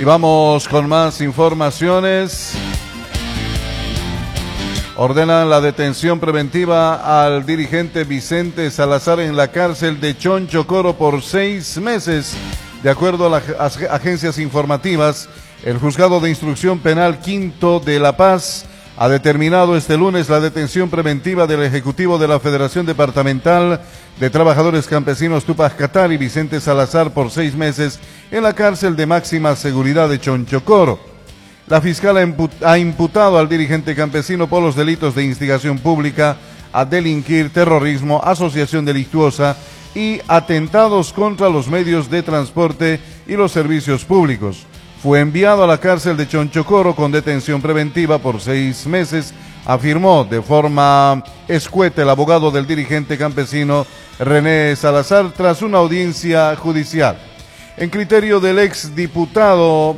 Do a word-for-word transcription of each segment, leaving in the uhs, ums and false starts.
Y vamos con más informaciones. Ordenan la detención preventiva al dirigente Vicente Salazar en la cárcel de Chonchocoro por seis meses. De acuerdo a las agencias informativas, el Juzgado de Instrucción Penal Quinto de La Paz ha determinado este lunes la detención preventiva del Ejecutivo de la Federación Departamental de Trabajadores Campesinos Tupac Katari, Vicente Salazar, por seis meses en la cárcel de máxima seguridad de Chonchocoro. La fiscal ha imputado al dirigente campesino por los delitos de instigación pública a delinquir, terrorismo, asociación delictuosa y atentados contra los medios de transporte y los servicios públicos. Fue enviado a la cárcel de Chonchocoro con detención preventiva por seis meses, afirmó de forma escueta el abogado del dirigente campesino René Salazar tras una audiencia judicial. En criterio del exdiputado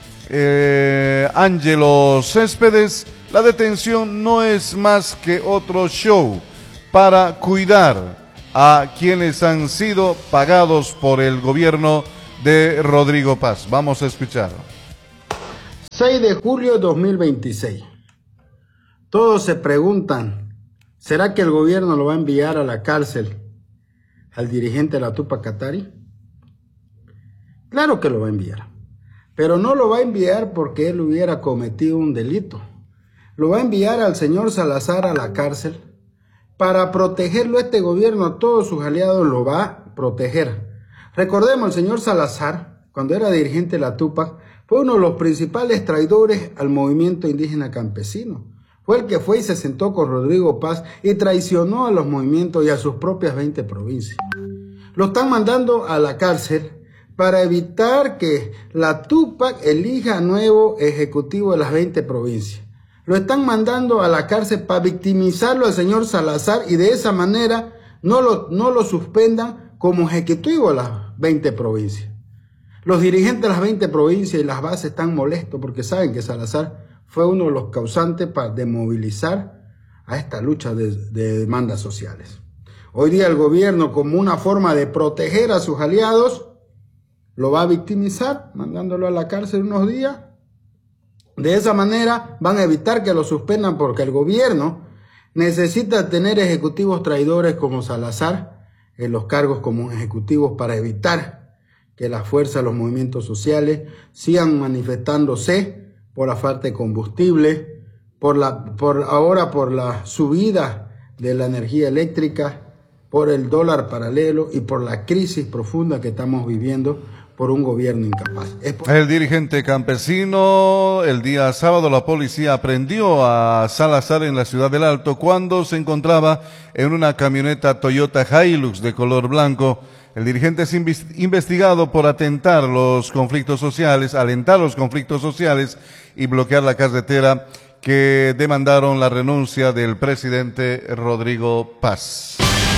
eh, Ángelo Céspedes, la detención no es más que otro show para cuidar a quienes han sido pagados por el gobierno de Rodrigo Paz. Vamos a escuchar. seis de julio de dos mil veintiséis. Todos se preguntan, ¿será que el gobierno lo va a enviar a la cárcel al dirigente de la Tupac Katari? Claro que lo va a enviar, pero no lo va a enviar porque él hubiera cometido un delito. Lo va a enviar al señor Salazar a la cárcel para protegerlo. Este gobierno, a todos sus aliados, lo va a proteger. Recordemos, el señor Salazar, cuando era dirigente de la Tupac, fue uno de los principales traidores al movimiento indígena campesino. Fue el que fue y se sentó con Rodrigo Paz y traicionó a los movimientos y a sus propias veinte provincias. Lo están mandando a la cárcel para evitar que la Tupac elija nuevo ejecutivo de las veinte provincias. Lo están mandando a la cárcel para victimizarlo al señor Salazar y de esa manera no lo, no lo suspendan como ejecutivo de las veinte provincias. Los dirigentes de las veinte provincias y las bases están molestos porque saben que Salazar fue uno de los causantes para demovilizar a esta lucha de, de demandas sociales. Hoy día el gobierno, como una forma de proteger a sus aliados, lo va a victimizar mandándolo a la cárcel unos días. De esa manera van a evitar que lo suspendan porque el gobierno necesita tener ejecutivos traidores como Salazar en los cargos como ejecutivos para evitar que la fuerza de los movimientos sociales sigan manifestándose por la falta de combustible, por la, por ahora por la subida de la energía eléctrica, por el dólar paralelo y por la crisis profunda que estamos viviendo por un gobierno incapaz. Por... El dirigente campesino, el día sábado la policía aprendió a Salazar en la ciudad del Alto cuando se encontraba en una camioneta Toyota Hilux de color blanco. El dirigente es investigado por atentar los conflictos sociales, alentar los conflictos sociales y bloquear la carretera que demandaron la renuncia del presidente Rodrigo Paz.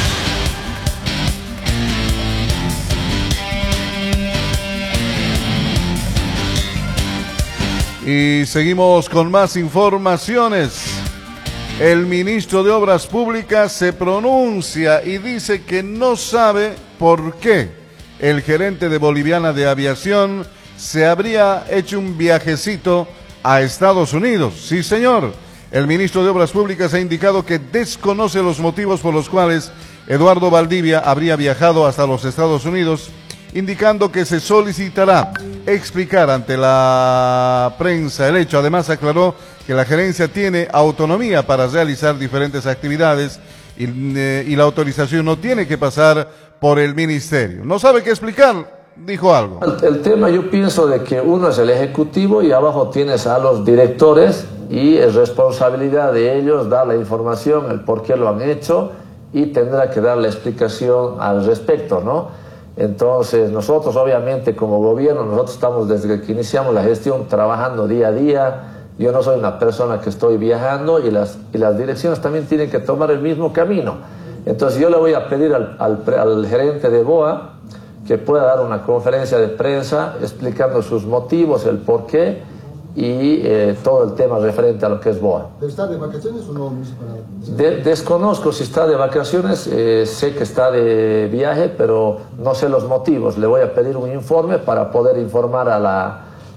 Y seguimos con más informaciones. El ministro de Obras Públicas se pronuncia y dice que no sabe por qué el gerente de Boliviana de Aviación se habría hecho un viajecito a Estados Unidos. Sí, señor. El ministro de Obras Públicas ha indicado que desconoce los motivos por los cuales Eduardo Valdivia habría viajado hasta los Estados Unidos, indicando que se solicitará explicar ante la prensa el hecho. Además, aclaró que la gerencia tiene autonomía para realizar diferentes actividades y, eh, y la autorización no tiene que pasar por el ministerio. No sabe qué explicar, dijo algo. El, el tema, yo pienso de que uno es el ejecutivo y abajo tienes a los directores y es responsabilidad de ellos dar la información, el por qué lo han hecho y tendrá que dar la explicación al respecto, ¿no? Entonces nosotros obviamente como gobierno, nosotros estamos desde que iniciamos la gestión trabajando día a día. Yo no soy una persona que estoy viajando y las, y las direcciones también tienen que tomar el mismo camino. Entonces yo le voy a pedir al, al, al gerente de B O A que pueda dar una conferencia de prensa explicando sus motivos, el por qué y eh, todo el tema referente a lo que es B O A. ¿Pero está de vacaciones o no? De, desconozco si está de vacaciones, eh, sé que está de viaje, pero no sé los motivos. Le voy a pedir un informe para poder informar a la,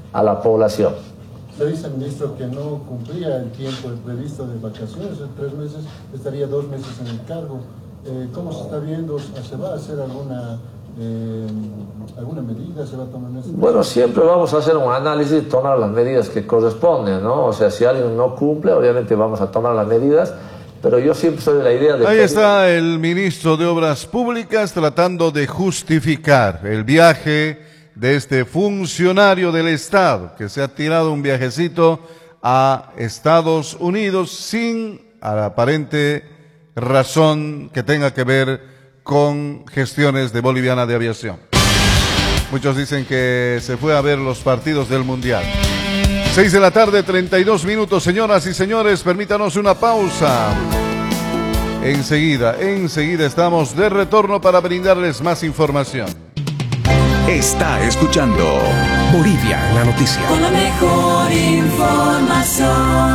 a la población. Se dice, ministro, que no cumplía el tiempo previsto de vacaciones, en tres meses, estaría dos meses en el cargo. Eh, ¿Cómo se está viendo? ¿Se va a hacer alguna, eh, alguna medida? ¿Se va a tomar en este Bueno, siempre vamos a hacer un análisis y tomar las medidas que corresponden, ¿no? O sea, si alguien no cumple, obviamente vamos a tomar las medidas, pero yo siempre soy de la idea de... Ahí está el ministro de Obras Públicas tratando de justificar el viaje de este funcionario del Estado que se ha tirado un viajecito a Estados Unidos sin aparente razón que tenga que ver con gestiones de Boliviana de Aviación. Muchos dicen que se fue a ver los partidos del Mundial. Seis de la tarde, treinta y dos minutos, señoras y señores, permítanos una pausa. Enseguida, enseguida estamos de retorno para brindarles más información. Está escuchando Bolivia en la noticia. Con la mejor información.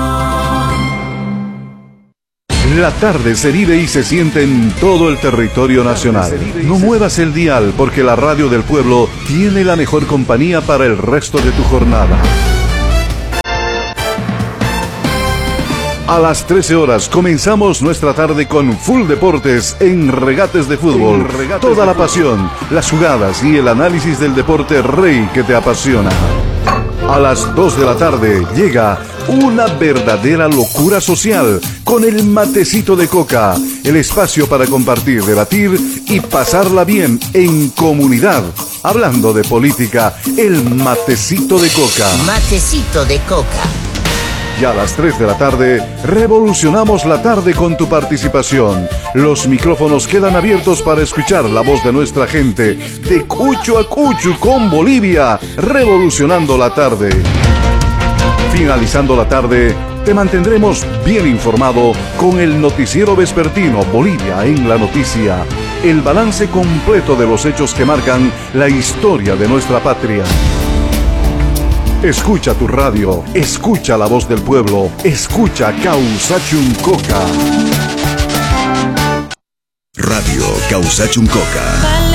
La tarde se vive y se siente en todo el territorio nacional. No muevas el dial porque la radio del pueblo tiene la mejor compañía para el resto de tu jornada. A las trece horas comenzamos nuestra tarde con Full Deportes en Regates de Fútbol. Regates Toda de la pasión, las jugadas y el análisis del deporte rey que te apasiona. A las dos de la tarde llega una verdadera locura social con el matecito de coca, el espacio para compartir, debatir y pasarla bien en comunidad. Hablando de política, el matecito de coca. Matecito de coca. Y a las tres de la tarde, revolucionamos la tarde con tu participación. Los micrófonos quedan abiertos para escuchar la voz de nuestra gente. De Cucho a Cucho con Bolivia, revolucionando la tarde. Finalizando la tarde, te mantendremos bien informado con el noticiero vespertino Bolivia en la noticia. El balance completo de los hechos que marcan la historia de nuestra patria. Escucha tu radio, escucha la voz del pueblo, escucha Causachun Coca. Radio Causachun Coca.